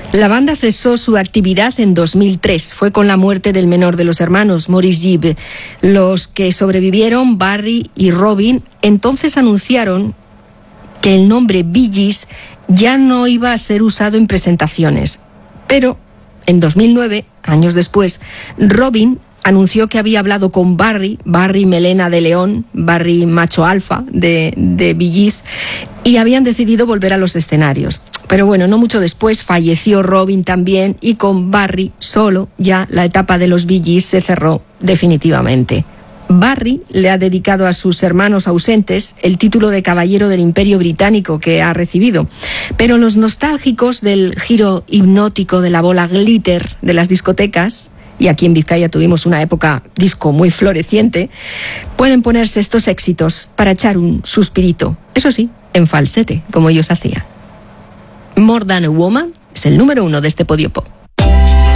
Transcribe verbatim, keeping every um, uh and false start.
La banda cesó su actividad en dos mil tres. Fue con la muerte del menor de los hermanos, Maurice Gibb. Los que sobrevivieron, Barry y Robin, entonces anunciaron que el nombre Bee Gees ya no iba a ser usado en presentaciones. Pero en dos mil nueve, años después, Robin anunció que había hablado con Barry, Barry Melena de León, Barry macho alfa de, de Bee Gees, y habían decidido volver a los escenarios. Pero bueno, no mucho después falleció Robin también, y con Barry solo ya la etapa de los Bee Gees se cerró definitivamente. Barry le ha dedicado a sus hermanos ausentes el título de Caballero del Imperio Británico que ha recibido. Pero los nostálgicos del giro hipnótico de la bola glitter de las discotecas, y aquí en Vizcaya tuvimos una época disco muy floreciente, pueden ponerse estos éxitos para echar un suspirito, eso sí, en falsete, como ellos hacían. More Than a Woman es el número uno de este Podio Pop.